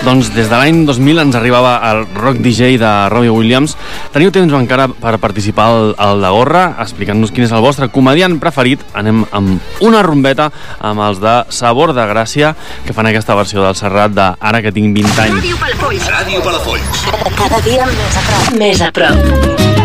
Doncs des de l'any 2000 ens arribava el Rock DJ de Robbie Williams. Teniu temps encara per participar al de Gorra, explicant-nos quin és el vostre comediant preferit. Anem amb una rumbeta amb els de Sabor de Gràcia, que fan aquesta versió del Serrat de Ara que tinc 20 anys. Ràdio Palafolls. Cada dia més a prop. Més a prop.